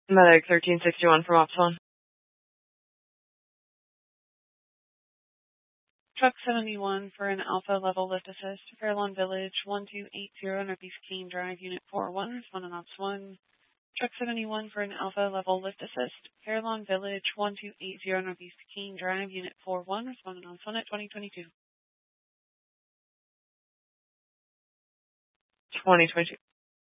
Medic 1361 from Ops 1. Truck 71 for an Alpha level lift assist. Fairlawn Village 1280 Northeast Keene Drive, Unit 41, responding Ops 1. Truck 71 for an Alpha level lift assist. Fairlawn Village 1280 Northeast Keene Drive, Unit 41, responding Ops 1 at 2022. 2022.